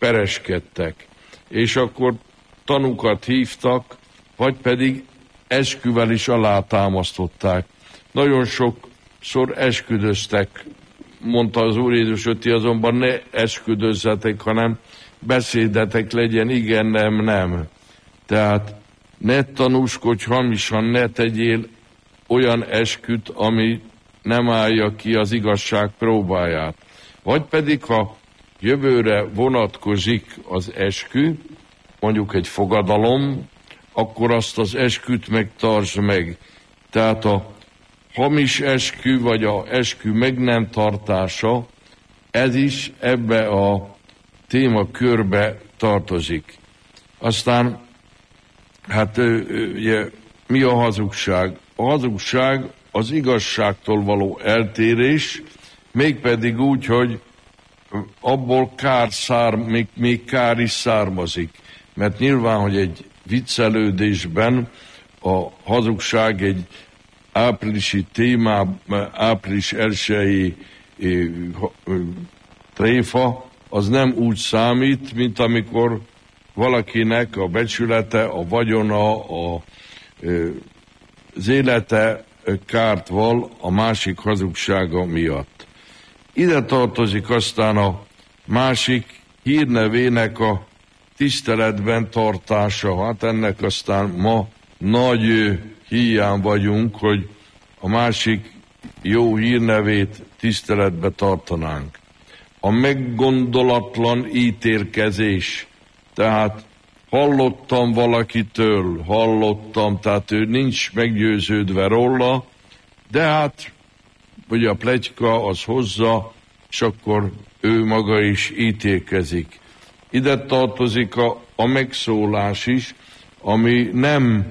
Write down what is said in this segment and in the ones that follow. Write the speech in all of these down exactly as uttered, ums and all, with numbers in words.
pereskedtek, és akkor tanukat hívtak, vagy pedig esküvel is alátámasztották. Nagyon sokszor esküdöztek, mondta az Úr Jézus, hogy ti azonban ne esküdözzetek, hanem beszédetek legyen igen, nem, nem. Tehát ne tanúskodj hamisan, ne tegyél olyan esküt, ami nem állja ki az igazság próbáját. Vagy pedig, ha jövőre vonatkozik az eskü, mondjuk egy fogadalom, akkor azt az esküt megtartsd meg. Tehát a hamis eskü, vagy a eskü meg nem tartása, ez is ebbe a témakörbe tartozik. Aztán, hát ugye, mi a hazugság? A hazugság az igazságtól való eltérés, mégpedig úgy, hogy abból kár szár, még, még kár is származik. Mert nyilván, hogy egy viccelődésben a hazugság egy áprilisi témában, április elsői tréfa, az nem úgy számít, mint amikor valakinek a becsülete, a vagyona, a, az élete kárt val a másik hazugsága miatt. Ide tartozik aztán a másik hírnevének a tiszteletben tartása. Hát ennek aztán ma nagy híján vagyunk, hogy a másik jó hírnevét tiszteletbe tartanánk. A meggondolatlan ítélkezés, tehát hallottam valakitől, hallottam, tehát ő nincs meggyőződve róla, de hát, vagy a pletyka az hozza, és akkor ő maga is ítélkezik. Ide tartozik a, a megszólás is, ami nem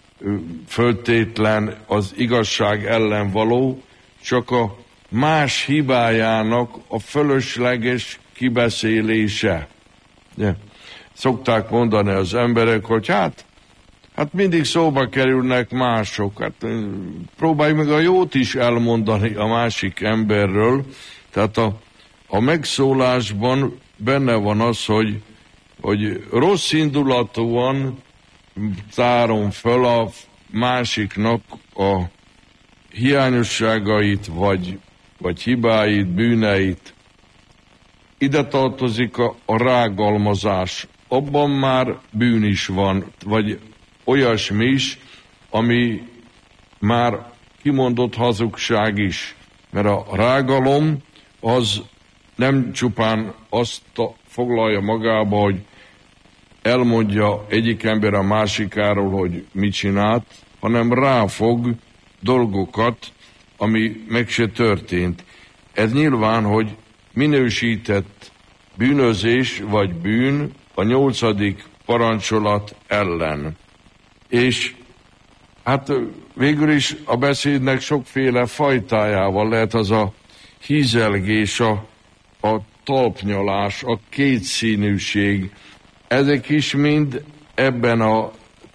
föltétlen az igazság ellen való, csak a más hibájának a fölösleges kibeszélése. Ja. Szokták mondani az emberek, hogy hát, hát mindig szóba kerülnek mások. Hát próbálj meg a jót is elmondani a másik emberről. Tehát a, a megszólásban benne van az, hogy, hogy rossz indulatúan tárom föl a másiknak a hiányosságait, vagy, vagy hibáit, bűneit. Ide tartozik a, a rágalmazás. Abban már bűn is van, vagy olyasmi is, ami már kimondott hazugság is. Mert a rágalom az nem csupán azt foglalja magába, hogy elmondja egyik ember a másikáról, hogy mit csinált, hanem ráfog dolgokat, ami meg se történt. Ez nyilván, hogy minősített bűnözés vagy bűn a nyolcadik parancsolat ellen. És hát végül is a beszédnek sokféle fajtájával lehet az a hízelgés, a, a talpnyalás, a kétszínűség. Ezek is mind ebben a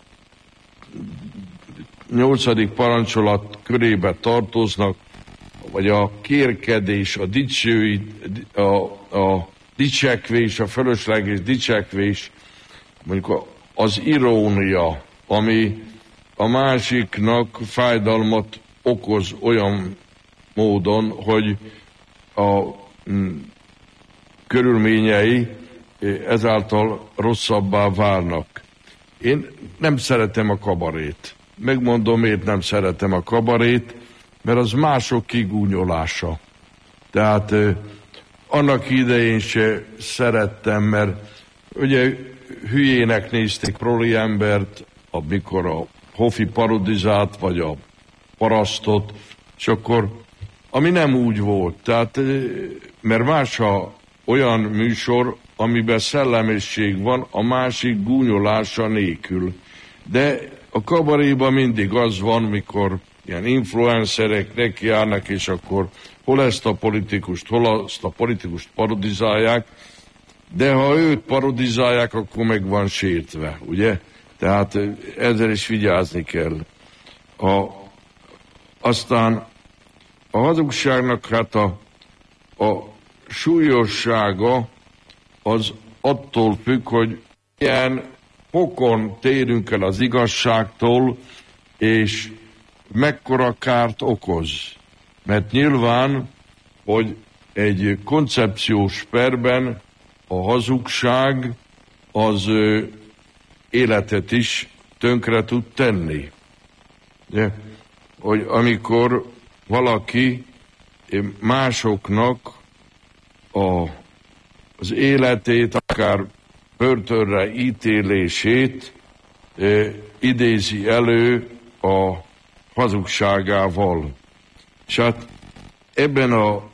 nyolcadik parancsolat körébe tartoznak, vagy a kérkedés, a dicsői, a, a dicsekvés, a fölösleges dicsekvés, mondjuk az irónia, ami a másiknak fájdalmat okoz olyan módon, hogy a m, körülményei ezáltal rosszabbá válnak. Én nem szeretem a kabarét. Megmondom, miért nem szeretem a kabarét, mert az mások kigúnyolása. Tehát eh, annak idején se szerettem, mert ugye hülyének nézték Proli embert, amikor a Hofi parodizált, vagy a parasztot, és akkor, ami nem úgy volt. Tehát, eh, mert más a olyan műsor, amiben szellemesség van, a másik gúnyolása nélkül. De a kabaréban mindig az van, mikor ilyen influencerek nekiállnak, és akkor hol ezt a politikust, hol azt a politikust parodizálják, de ha őt parodizálják, akkor meg van sértve, ugye? Tehát ezzel is vigyázni kell. A, aztán a hazugságnak hát a, a súlyossága az attól függ, hogy milyen fokon térünk el az igazságtól, és mekkora kárt okoz. Mert nyilván, hogy egy koncepciós perben a hazugság az ö, életet is tönkre tud tenni. De, hogy amikor valaki másoknak a, az életét, akár börtönre ítélését e, idézi elő a hazugságával. És hát ebben a, a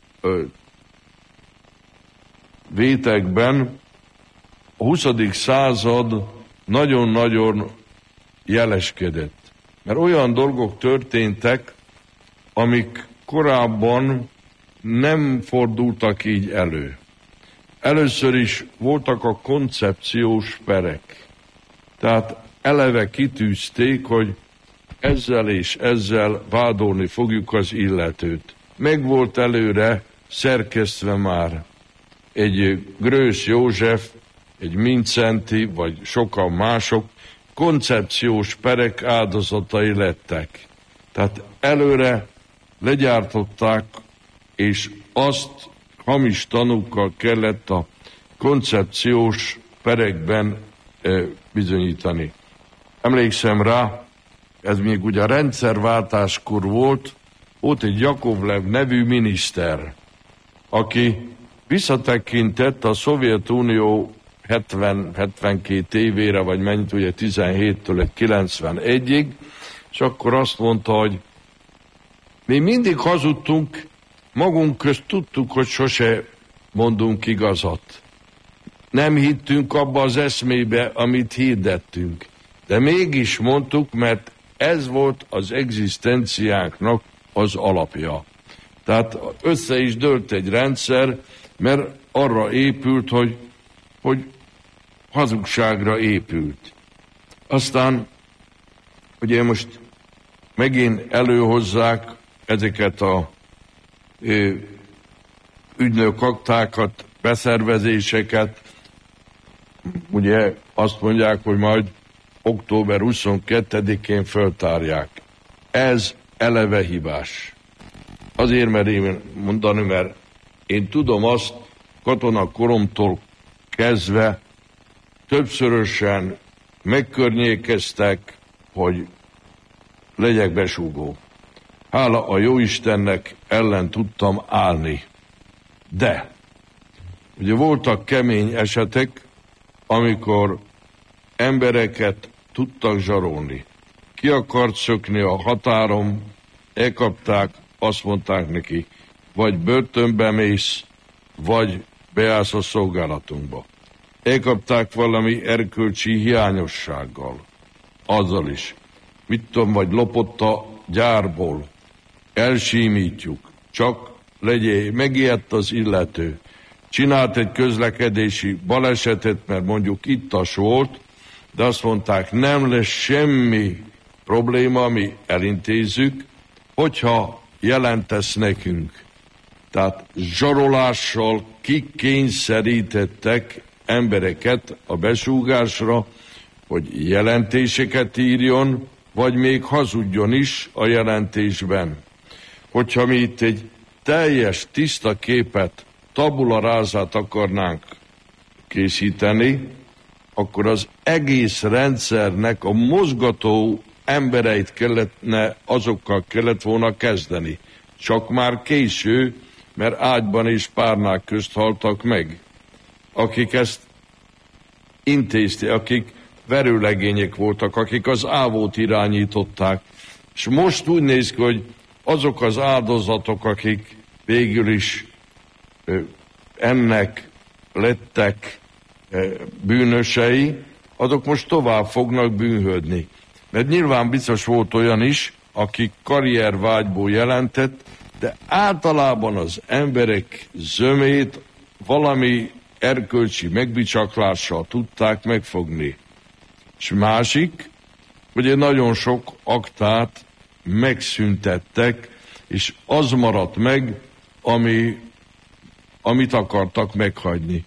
vétekben a huszadik század nagyon-nagyon jeleskedett. Mert olyan dolgok történtek, amik korábban nem fordultak így elő. Először is voltak a koncepciós perek. Tehát eleve kitűzték, hogy ezzel és ezzel vádolni fogjuk az illetőt. Meg volt előre szerkesztve már egy Grösz József, egy Mincenti, vagy sokan mások koncepciós perek áldozatai lettek. Tehát előre legyártották, és azt hamis tanúkkal kellett a koncepciós perekben e, bizonyítani. Emlékszem rá, ez még ugye a rendszerváltáskor volt, ott egy Jakovlev nevű miniszter, aki visszatekintett a Szovjetunió hetven-hetvenkét évére, vagy mennyit, ugye tizenhéttől kilencvenegyig, és akkor azt mondta, hogy mi mindig hazudtunk, magunk közt tudtuk, hogy sose mondunk igazat. Nem hittünk abba az eszmébe, amit hirdettünk. De mégis mondtuk, mert ez volt az egzisztenciánknak az alapja. Tehát össze is dőlt egy rendszer, mert arra épült, hogy, hogy hazugságra épült. Aztán ugye most megint előhozzák ezeket a ö, ügynök aktákat, beszervezéseket. Ugye azt mondják, hogy majd október huszonkettedikén föltárják. Ez eleve hibás. Azért merém mondani, mert én tudom azt katonakoromtól kezdve többszörösen megkörnyékeztek, hogy legyek besúgó. Hála a Jóistennek ellen tudtam állni. De ugye voltak kemény esetek, amikor embereket tudtak zsarolni. Ki akart szökni a határon, elkapták, azt mondták neki, vagy börtönbe mész, vagy beállsz a szolgálatunkba. Elkapták valami erkölcsi hiányossággal, azzal is. Mit tudom, vagy lopott a gyárból, elsímítjuk, csak legyél, megijedt az illető, csinált egy közlekedési balesetet, mert mondjuk ittas volt, de azt mondták, nem lesz semmi probléma, mi elintézzük, hogyha jelentesz nekünk. Tehát zsarolással kikényszerítettek embereket a besúgásra, hogy jelentéseket írjon, vagy még hazudjon is a jelentésben. Hogyha mi itt egy teljes, tiszta képet, tabula rását akarnánk készíteni, akkor az egész rendszernek a mozgató embereit kellene, azokkal kellett volna kezdeni. Csak már késő, mert ágyban és párnák közt haltak meg. Akik ezt intézték, akik verőlegények voltak, akik az ávót irányították. És most úgy néz ki, hogy azok az áldozatok, akik végül is ennek lettek bűnösei, azok most tovább fognak bűnhődni. Mert nyilván biztos volt olyan is, aki karriervágyból jelentett, de általában az emberek zömét valami erkölcsi megbicsaklással tudták megfogni. És másik, hogy nagyon sok aktát megszüntettek, és az maradt meg, ami, amit akartak meghagyni.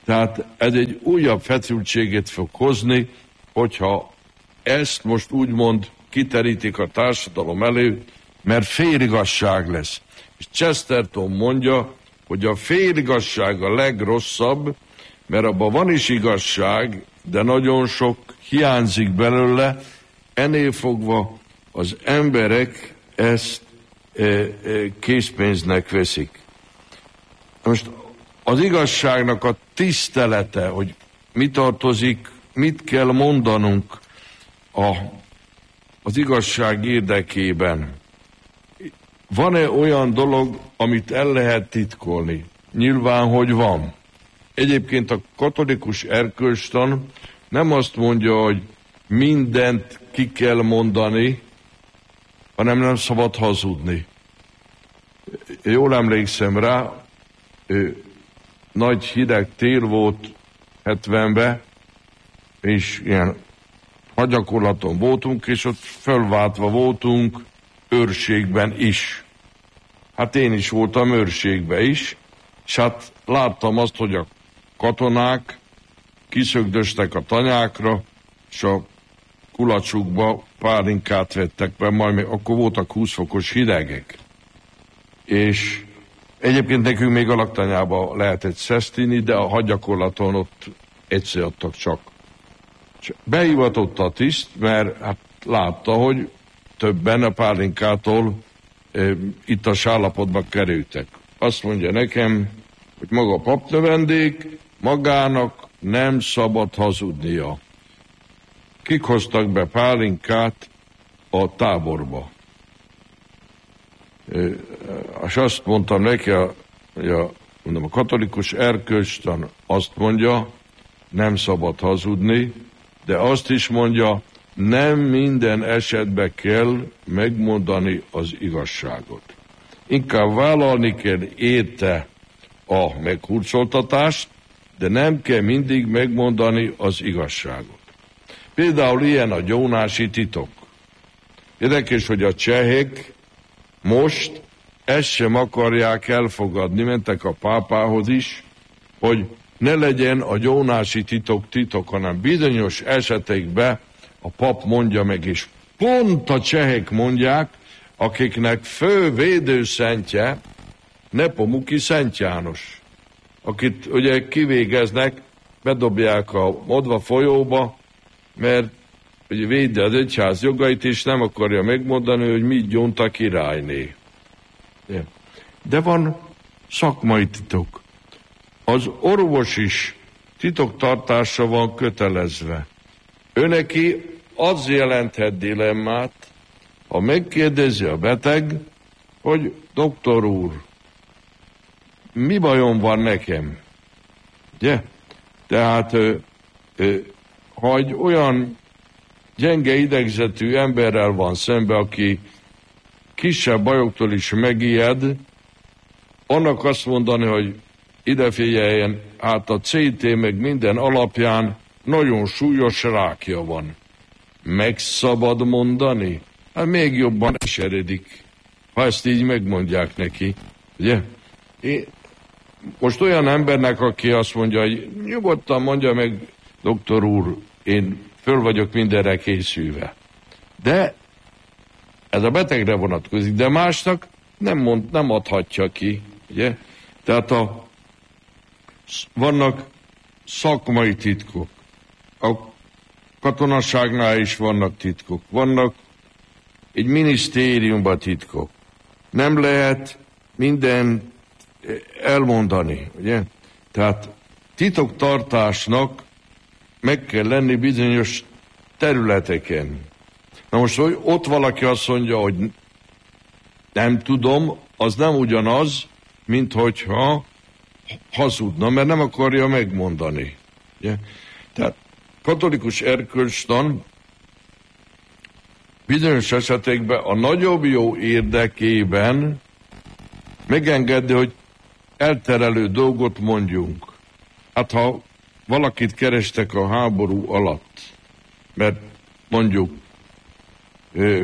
Tehát ez egy újabb feszültséget fog hozni, hogyha ezt most úgymond kiterítik a társadalom elő, mert féligasság lesz. És Chesterton mondja, hogy a féligasság a legrosszabb, mert abban van is igazság, de nagyon sok hiányzik belőle, ennél fogva az emberek ezt e, e, készpénznek veszik. Most az igazságnak a tisztelete, hogy mi tartozik, mit kell mondanunk a, az igazság érdekében. Van-e olyan dolog, amit el lehet titkolni? Nyilván, hogy van. Egyébként a katolikus erkölcstan nem azt mondja, hogy mindent ki kell mondani, hanem nem szabad hazudni. Jól emlékszem rá, nagy hideg tél volt hetvenben, és ilyen hadgyakorlaton voltunk, és ott fölváltva voltunk őrségben is. Hát én is voltam őrségben is, és hát láttam azt, hogy a katonák kiszögdöstek a tanyákra, és a kulacsukba pálinkát vettek be, majd akkor voltak húsz fokos hidegek. És egyébként nekünk még a laktanyába lehetett szesztini, de a hadgyakorlaton ott egyszer adtak csak. Behivatott a tiszt, mert hát látta, hogy többen a pálinkától e, itt a állapotba kerültek. Azt mondja nekem, hogy maga a papnövendék magának nem szabad hazudnia. Kik hoztak be pálinkát a táborba? E, és azt mondtam neki, a, a, mondom, a katolikus erkölcstan azt mondja, nem szabad hazudni, de azt is mondja, nem minden esetben kell megmondani az igazságot. Inkább vállalni kell érte a meghurcoltatást, de nem kell mindig megmondani az igazságot. Például ilyen a gyónási titok. Érdekes, hogy a csehek most ezt sem akarják elfogadni, mentek a pápához is, hogy ne legyen a gyónási titok titok, hanem bizonyos esetekben a pap mondja meg, és pont a csehek mondják, akiknek fő védőszentje Nepomuki Szent János, akit ugye kivégeznek, bedobják a Modva folyóba, mert ugye védje az egyház jogait, és nem akarja megmondani, hogy mit gyónt a királyné. De van szakmai titok. Az orvos is titoktartásra van kötelezve. Őneki az jelenthet dilemmát, ha megkérdezi a beteg, hogy doktor úr, mi bajom van nekem? Ugye? Tehát ö, ö, ha egy olyan gyenge idegzetű emberrel van szembe, aki kisebb bajoktól is megijed, annak azt mondani, hogy ide figyeljen, hát a cé té meg minden alapján nagyon súlyos rákja van. Meg szabad mondani? Hát még jobban eseredik, ha ezt így megmondják neki. Ugye? Én most olyan embernek, aki azt mondja, hogy nyugodtan mondja meg, doktor úr, én föl vagyok mindenre készülve. De ez a betegre vonatkozik, de másnak nem, mond, nem adhatja ki. Ugye? Tehát a, vannak szakmai titkok. A katonasságnál is vannak titkok. Vannak egy minisztériumban titkok. Nem lehet minden elmondani, ugye? Tehát titoktartásnak meg kell lenni bizonyos területeken. Na most, hogy ott valaki azt mondja, hogy nem tudom, az nem ugyanaz, mint hogyha hazudna, mert nem akarja megmondani. Ugye? Tehát katolikus erkölcstan bizonyos esetekben a nagyobb jó érdekében megengedni, hogy elterelő dolgot mondjunk. Hát ha valakit kerestek a háború alatt, mert mondjuk ö,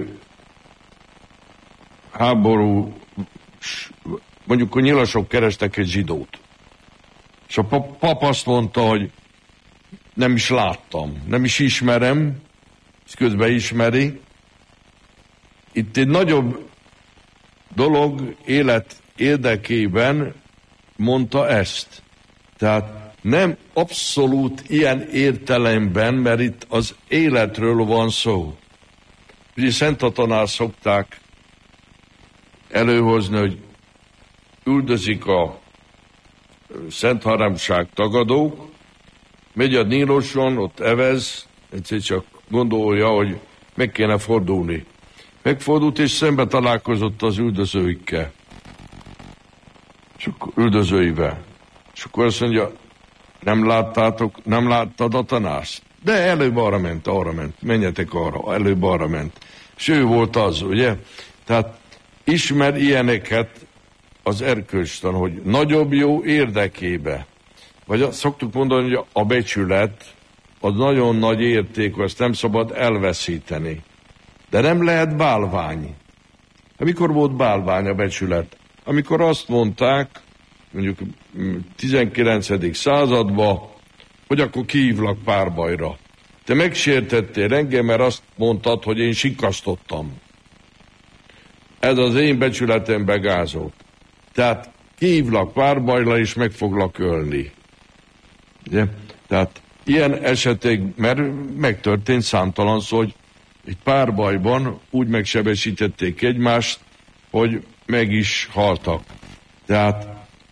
háború, mondjuk, hogy nyilasok kerestek egy zsidót, És a pap azt mondta, hogy nem is láttam, nem is ismerem, és közben ismeri. Itt egy nagyobb dolog élet érdekében mondta ezt. Tehát nem abszolút ilyen értelemben, mert itt az életről van szó. Ugye Szent Atanás szokták előhozni, hogy üldözik a Szent Háromság tagadók, megy a Níluson, ott evez, egyszer csak gondolja, hogy meg kéne fordulni. Megfordult, és szembe találkozott az üldözőikkel. Csak üldözőivel. És akkor azt mondja, nem láttátok, nem láttad a tanást? De előbb arra ment, arra ment, menjetek arra, előbb arra ment. És ő volt az, ugye? Tehát ismer ilyeneket az erkölcstan, hogy nagyobb jó érdekébe. Vagy szoktuk mondani, hogy a becsület az nagyon nagy érték, azt nem szabad elveszíteni. De nem lehet bálvány. Amikor volt bálvány a becsület? Amikor azt mondták, mondjuk tizenkilencedik században, hogy akkor kihívlak párbajra. Te megsértettél engem, mert azt mondtad, hogy én sikasztottam. Ez az én becsületembe gázolt. Tehát kihívlak párbajra, és meg foglak ölni. Ugye? Tehát ilyen esetek, mert megtörtént számtalan szó, hogy egy párbajban úgy megsebesítették egymást, hogy meg is haltak. Tehát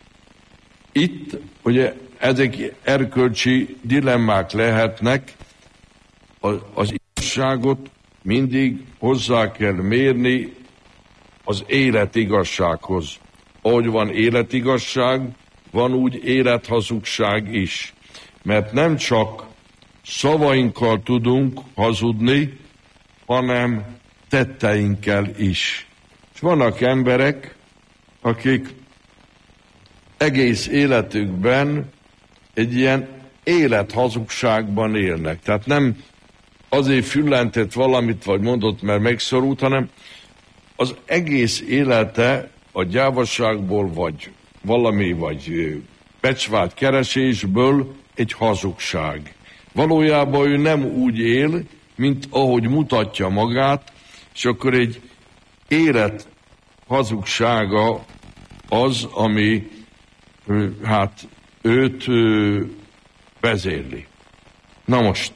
itt ugye ezek erkölcsi dilemmák lehetnek, az, az igazságot mindig hozzá kell mérni az életigazsághoz. Ahogy van életigazság, van úgy élethazugság is. Mert nem csak szavainkkal tudunk hazudni, hanem tetteinkkel is. És vannak emberek, akik egész életükben egy ilyen élethazugságban élnek. Tehát nem azért füllentett valamit, vagy mondott, mert megszorult, hanem az egész élete a gyávaságból, vagy valami, vagy becsvált keresésből egy hazugság. Valójában ő nem úgy él, mint ahogy mutatja magát, és akkor egy élet hazugsága az, ami hát őt vezérli. Na most,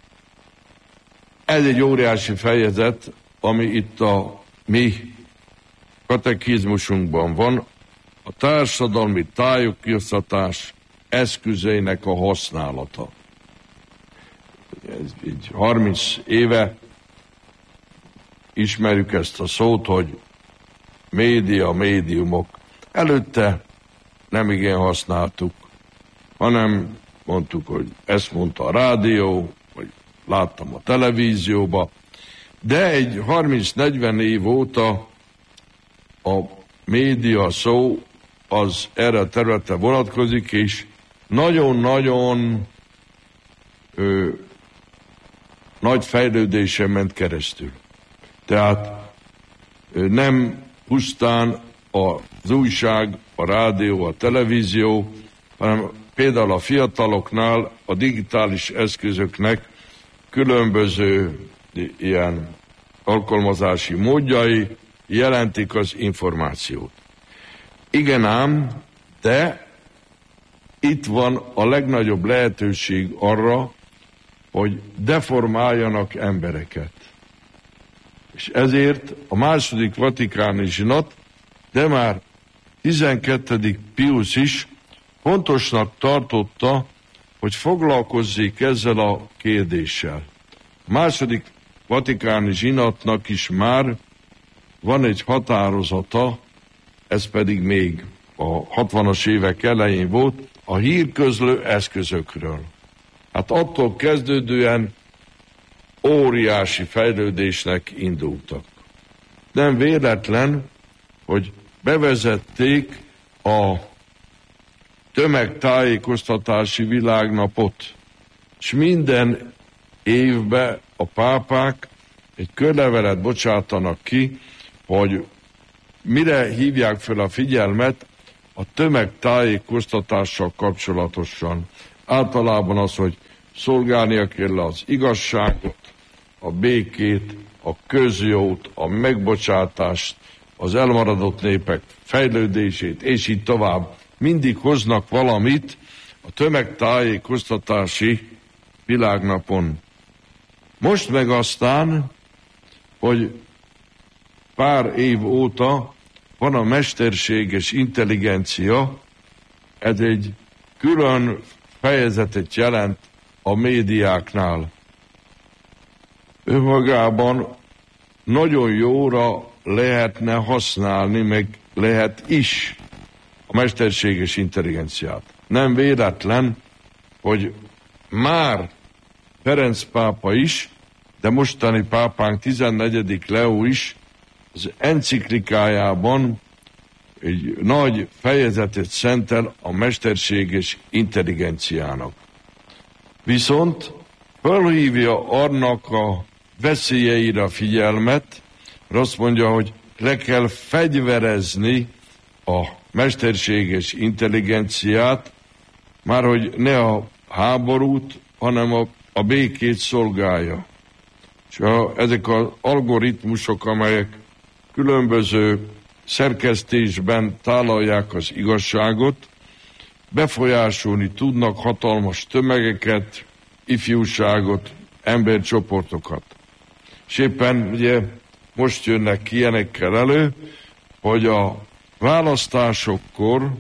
ez egy óriási fejezet, ami itt a mi katekizmusunkban van, a társadalmi tájékoztatás eszközeinek a használata. Ez így harminc éve ismerjük ezt a szót, hogy média, médiumok. Előtte nem igen használtuk, hanem mondtuk, hogy ezt mondta a rádió, vagy láttam a televízióba, de egy harminc-negyven év óta a média szó az erre a területre vonatkozik, és nagyon-nagyon ö, nagy fejlődésen ment keresztül. Tehát ö, nem pusztán az újság, a rádió, a televízió, hanem például a fiataloknál a digitális eszközöknek különböző ilyen alkalmazási módjai jelentik az információt. Igen ám, de itt van a legnagyobb lehetőség arra, hogy deformáljanak embereket. És ezért a második vatikáni zsinat, de már tizenkettedik Piusz is fontosnak tartotta, hogy foglalkozzék ezzel a kérdéssel. A második vatikáni zsinatnak is már van egy határozata, ez pedig még a hatvanas évek elején volt, a hírközlő eszközökről. Hát attól kezdődően óriási fejlődésnek indultak. Nem véletlen, hogy bevezették a tömegtájékoztatási világnapot, és minden évben a pápák egy körlevelet bocsátanak ki, hogy mire hívják fel a figyelmet a tömegtájékoztatással kapcsolatosan. Általában az, hogy szolgálnia kell az igazságot, a békét, a közjót, a megbocsátást, az elmaradott népek fejlődését, és így tovább. Mindig hoznak valamit a tömegtájékoztatási világnapon. Most meg aztán, hogy pár év óta van a mesterséges intelligencia, ez egy külön fejezetet jelent a médiáknál. Önmagában nagyon jóra lehetne használni, meg lehet is a mesterséges intelligenciát. Nem véletlen, hogy már Ferenc pápa is, de mostani pápánk tizennegyedik Leó is az enciklikájában egy nagy fejezetet szentel a mesterséges intelligenciának. Viszont felhívja annak a veszélyeire a figyelmet, azt mondja, hogy le kell fegyverezni a mesterséges intelligenciát, már hogy ne a háborút, hanem a, a békét szolgálja. És a, ezek az algoritmusok, amelyek különböző szerkesztésben tálalják az igazságot, befolyásolni tudnak hatalmas tömegeket, ifjúságot, embercsoportokat. És éppen ugye most jönnek ilyenekkel elő, hogy a választásokkor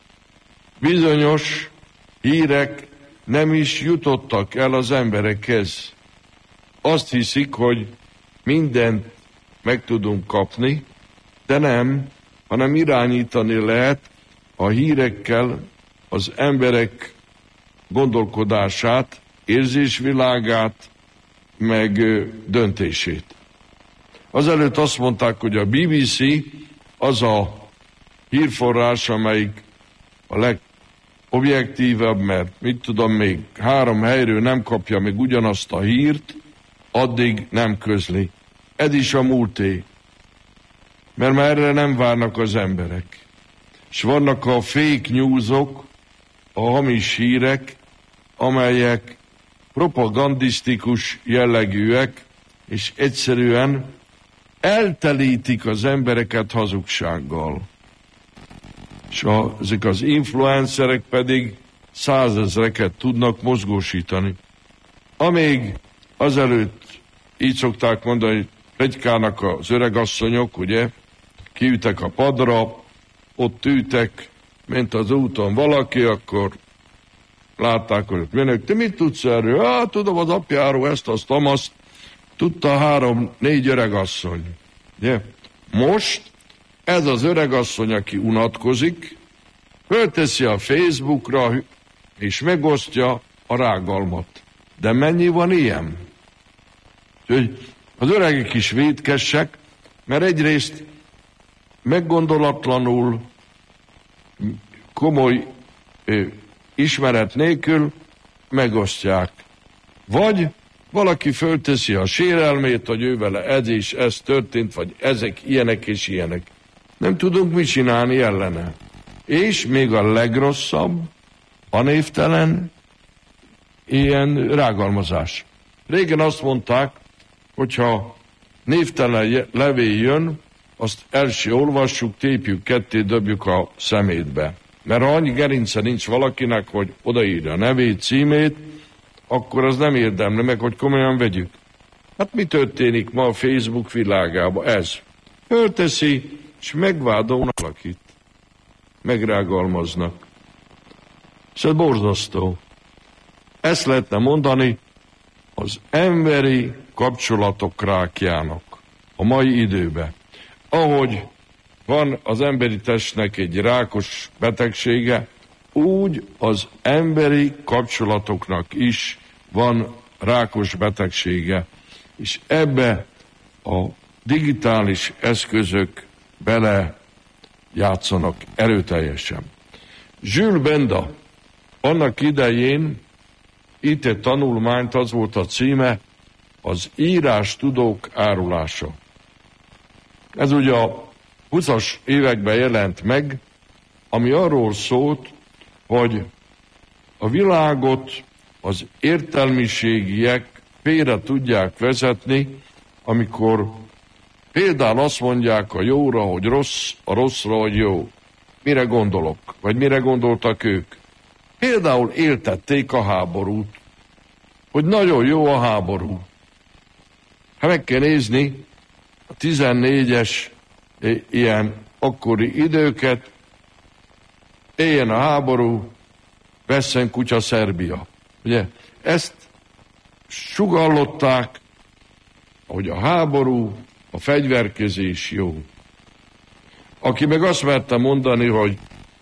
bizonyos hírek nem is jutottak el az emberekhez. Azt hiszik, hogy mindent meg tudunk kapni, de nem, hanem irányítani lehet a hírekkel az emberek gondolkodását, érzésvilágát, meg döntését. Azelőtt azt mondták, hogy a bé bé cé az a hírforrás, amelyik a legobjektívebb, mert mit tudom, még három helyről nem kapja még ugyanazt a hírt, addig nem közli. Ez is a múlté. Mert már erre nem várnak az emberek. És vannak a fake newsok, a hamis hírek, amelyek propagandisztikus jellegűek, és egyszerűen eltelítik az embereket hazugsággal. És a, ezek az influencerek pedig százezreket tudnak mozgósítani. Amíg azelőtt így szokták mondani, hogy pletykálnak az öregasszonyok, ugye, kiütek a padra, ott ültek, ment az úton valaki, akkor látták, hogy mennek, te mit tudsz erről? Hát tudom az apjáról ezt, azt, amazt, tudta három-négy öregasszony. Ugye? Most ez az öregasszony, aki unatkozik, fölteszi a Facebookra, és megosztja a rágalmat. De mennyi van ilyen? Úgyhogy az öregek is vétkesek, mert egyrészt meggondolatlanul, komoly ö, ismeret nélkül megosztják. Vagy valaki fölteszi a sérelmét, hogy ő vele ez és ez történt, vagy ezek ilyenek és ilyenek. Nem tudunk mit csinálni ellene. És még a legrosszabb, a névtelen ilyen rágalmazás. Régen azt mondták, hogyha névtelen levél jön, azt első olvassuk, tépjük ketté, dobjuk a szemétbe. Mert ha annyi gerince nincs valakinek, hogy odaírja a nevét, címét, akkor az nem érdemli meg, hogy komolyan vegyük. Hát mi történik ma a Facebook világában? Ez. Fölteszi, és megvádolnak valakit. Megrágalmaznak. És ez borzasztó. Ezt lehetne mondani az emberi kapcsolatok rákjának a mai időben. Ahogy van az emberi testnek egy rákos betegsége, úgy az emberi kapcsolatoknak is van rákos betegsége. És ebbe a digitális eszközök bele játszanak erőteljesen. Jules Benda annak idején itt egy tanulmányt, az volt a címe, az írás tudók árulása. Ez ugye a huszas években jelent meg, ami arról szólt, hogy a világot az értelmiségiek félre tudják vezetni, amikor például azt mondják a jóra, hogy rossz, a rosszra, hogy jó. Mire gondolok? Vagy mire gondoltak ők? Például éltették a háborút, hogy nagyon jó a háború. Hát meg kell nézni a tizennégyes ilyen akkori időket, éljen a háború, vesszen kutya Szerbia. Ugye? Ezt sugallották, hogy a háború, a fegyverkezés jó. Aki meg azt merte mondani, hogy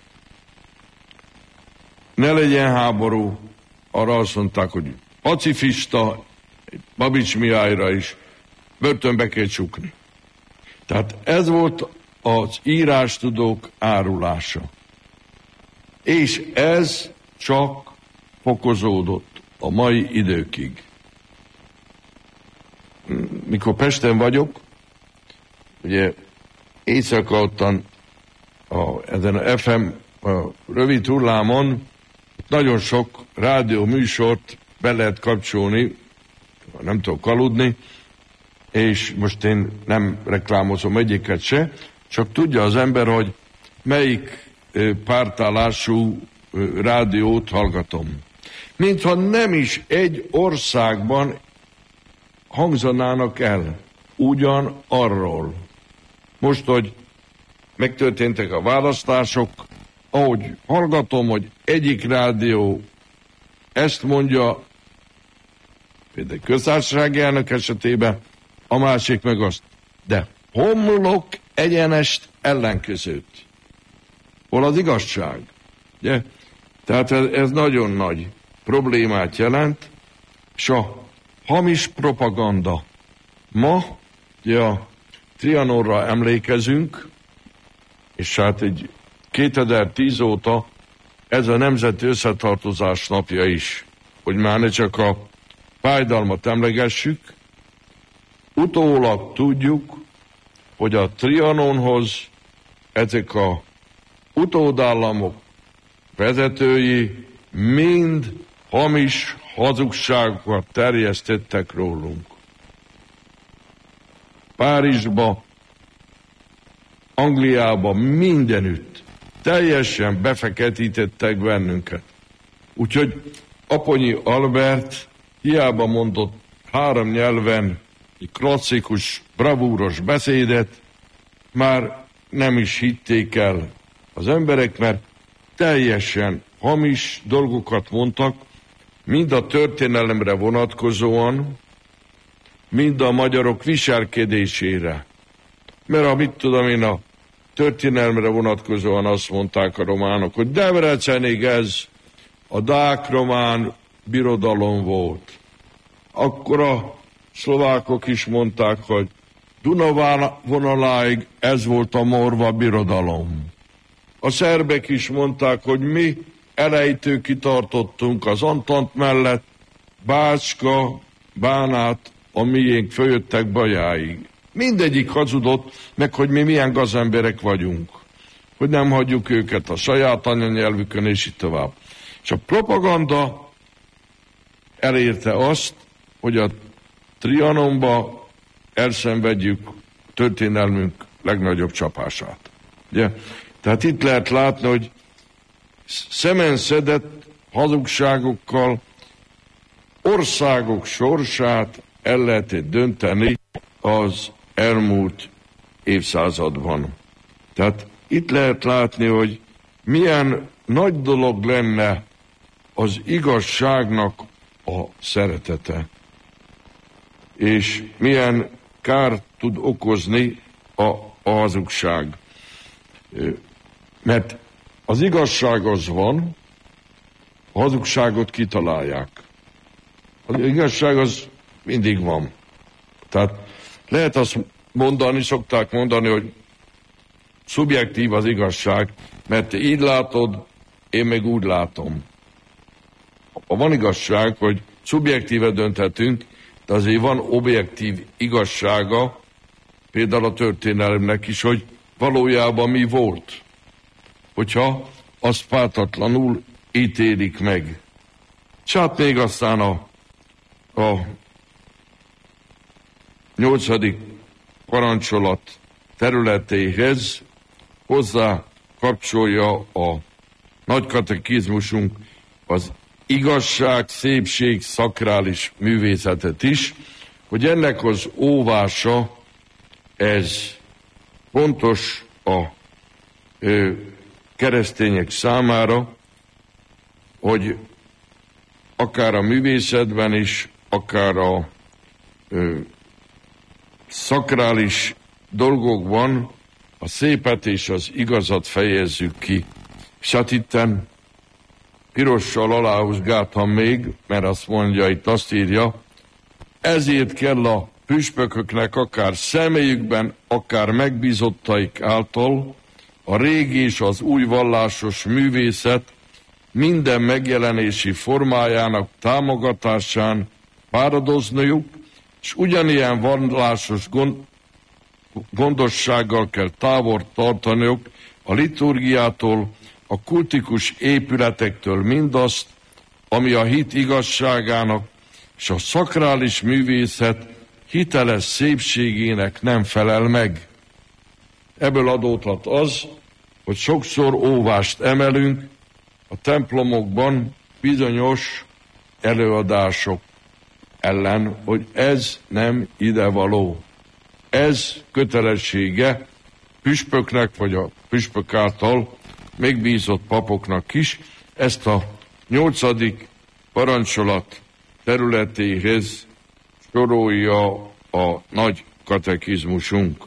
ne legyen háború, arra azt mondták, hogy pacifista, Babics Mihályra is börtönbe kell csukni. Tehát ez volt az írástudók árulása. És ez csak fokozódott a mai időkig. Mikor Pesten vagyok, ugye éjszaka ottan a, ezen a ef em a rövid hullámon nagyon sok rádió műsort be lehet kapcsolni, nem tudok aludni, és most én nem reklámozom egyiket se, csak tudja az ember, hogy melyik pártállású rádiót hallgatom. Mintha nem is egy országban hangzanának el ugyan arról. Most, hogy megtörténtek a választások, ahogy hallgatom, hogy egyik rádió ezt mondja, például köztársasági elnök esetében, a másik meg azt. De homlok egyenest ellenkezőt. Hol az igazság? Ugye? Tehát ez, ez nagyon nagy problémát jelent, és a hamis propaganda. Ma ugye a Trianonra emlékezünk, és hát egy kétezer-tíz óta ez a Nemzeti Összetartozás napja is, hogy már ne csak a fájdalmat emlegessük, utólag tudjuk, hogy a Trianonhoz ezek a utódállamok vezetői mind hamis hazugságokat terjesztettek rólunk. Párizsba, Angliába, mindenütt teljesen befeketítettek bennünket. Úgyhogy Aponyi Albert hiába mondott három nyelven egy klasszikus, bravúros beszédet, már nem is hitték el az emberek, mert teljesen hamis dolgokat mondtak, mind a történelemre vonatkozóan, mind a magyarok viselkedésére. Mert amit tudom én, a történelemre vonatkozóan azt mondták a románok, hogy Debrecenig ez a dák-román birodalom volt. Akkor a szlovákok is mondták, hogy Duna vonaláig ez volt a morva birodalom. A szerbek is mondták, hogy mi elejtő kitartottunk az Antant mellett, Bácska, Bánát, a miénk följöttek Bajáig. Mindegyik hazudott, meg hogy mi milyen gazemberek vagyunk. Hogy nem hagyjuk őket a saját anyanyelvükön, és így tovább. És a propaganda elérte azt, hogy a Trianonba elszenvedjük történelmünk legnagyobb csapását. Ugye? Tehát itt lehet látni, hogy szemen szedett hazugságokkal országok sorsát el lehetett dönteni az elmúlt évszázadban. Tehát itt lehet látni, hogy milyen nagy dolog lenne az igazságnak a szeretete, és milyen kárt tud okozni a, a hazugság. Mert az igazság az van, a hazugságot kitalálják. Az igazság az mindig van. Tehát lehet azt mondani, szokták mondani, hogy szubjektív az igazság, mert te így látod, én meg úgy látom. Van igazság, hogy szubjektíve dönthetünk, de azért van objektív igazsága, például a történelemnek is, hogy valójában mi volt. hogyha azt pártatlanul ítélik meg. És hát még aztán a, a nyolcadik parancsolat területéhez hozzá kapcsolja a nagy katekizmusunk az igazság, szépség, szakrális művészetet is, hogy ennek az óvása, ez fontos a ö, keresztények számára, hogy akár a művészetben is, akár a ö, szakrális dolgokban a szépet és az igazat fejezzük ki. És hát itten pirossal aláhúzgáltam még, mert azt mondja, itt azt írja, ezért kell a püspököknek akár személyükben, akár megbízottaik által a régi és az új vallásos művészet minden megjelenési formájának támogatásán fáradozniuk, és ugyanilyen vallásos gond, gondossággal kell távol tartaniuk a liturgiától, a kultikus épületektől mindazt, ami a hit igazságának és a szakrális művészet hiteles szépségének nem felel meg. Ebből adódhat az, hogy sokszor óvást emelünk a templomokban bizonyos előadások ellen, hogy ez nem idevaló. Ez kötelessége püspöknek, vagy a püspök által megbízott papoknak is, ezt a nyolcadik parancsolat területéhez sorolja a nagy katekizmusunk.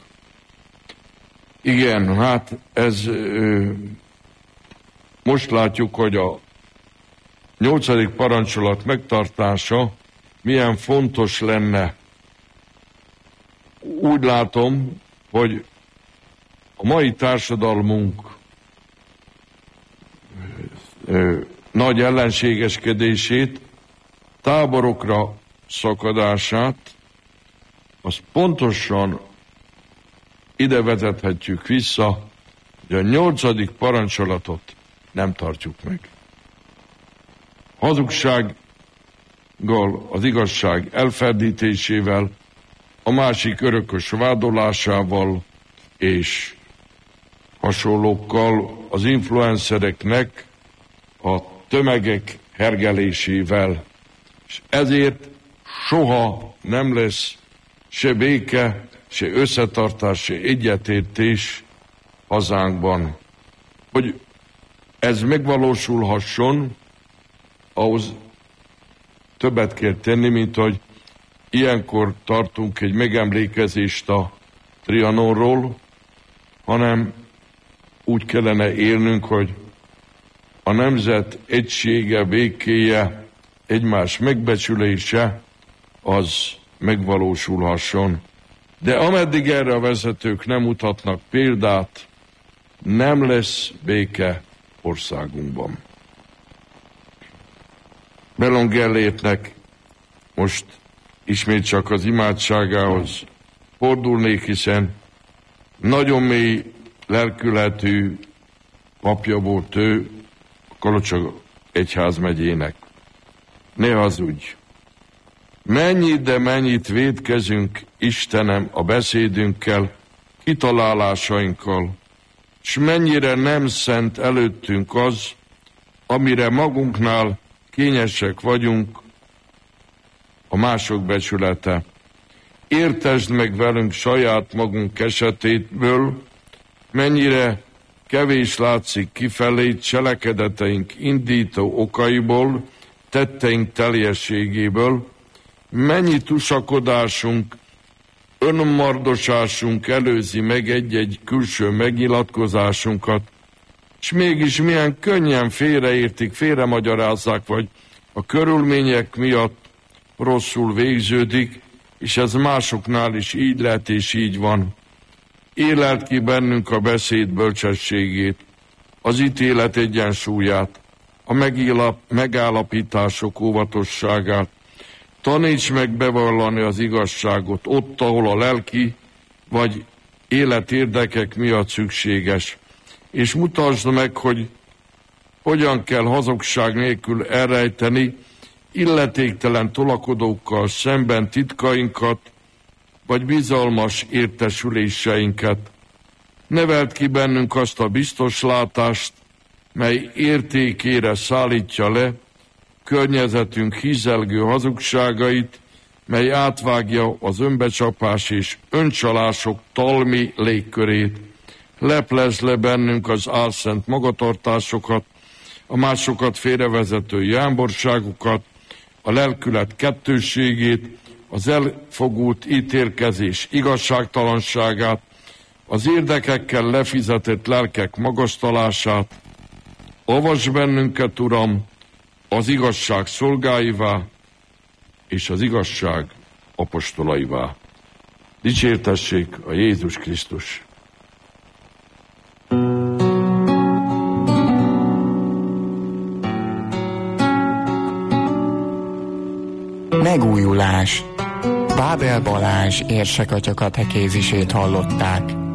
Igen, hát ez ö, most látjuk, hogy a nyolcadik parancsolat megtartása milyen fontos lenne. Úgy látom, hogy a mai társadalmunk ö, nagy ellenségeskedését, táborokra szakadását, azt pontosan ide vezethetjük vissza, hogy a nyolcadik parancsolatot nem tartjuk meg. Hazugsággal, az igazság elferdítésével, a másik örökös vádolásával és hasonlókkal, az influencereknek a tömegek hergelésével. És ezért soha nem lesz se béke, se összetartás, se egyetértés hazánkban. Hogy ez megvalósulhasson, ahhoz többet kell tenni, mint hogy ilyenkor tartunk egy megemlékezést a Trianonról, hanem úgy kellene élnünk, hogy a nemzet egysége, békéje, egymás megbecsülése, az megvalósulhasson. De ameddig erre a vezetők nem mutatnak példát, nem lesz béke országunkban. Bellon Gellétnek most ismét csak az imádságához fordulnék, hiszen nagyon mély lelkületű papja volt ő a Kalocsog egyházmegyének. Ne hazudj! Mennyit, de mennyit vétkezünk, Istenem, a beszédünkkel, kitalálásainkkal, s mennyire nem szent előttünk az, amire magunknál kényesek vagyunk, a mások becsülete. Értesd meg velünk saját magunk esetétből, mennyire kevés látszik kifelé cselekedeteink indító okaiból, tetteink teljességéből, mennyi tusakodásunk, önmardosásunk előzi meg egy-egy külső megnyilatkozásunkat, és mégis milyen könnyen félreértik, félremagyarázzák, vagy a körülmények miatt rosszul végződik, és ez másoknál is így lehet és így van. Élelt ki bennünk a beszéd bölcsességét, az ítélet egyensúlyát, a megillap, megállapítások óvatosságát. Taníts meg bevallani az igazságot ott, ahol a lelki vagy életérdekek miatt szükséges, és mutasd meg, hogy hogyan kell hazugság nélkül elrejteni illetéktelen tolakodókkal szemben titkainkat, vagy bizalmas értesüléseinket. Neveld ki bennünk azt a biztos látást, mely értékére szállítja le környezetünk hízelgő hazugságait, mely átvágja az önbecsapás és öncsalások talmi légkörét. Leplezd le bennünk az álszent magatartásokat, a másokat félrevezető jámborságokat, a lelkület kettősségét, az elfogult ítélkezés igazságtalanságát, az érdekekkel lefizetett lelkek magasztalását. Avasd bennünket, Uram, az igazság szolgáivá, és az igazság apostolaivá. Dicsértessék a Jézus Krisztus! Megújulás. Bábel Balázs érsek atya katekézisét hallották.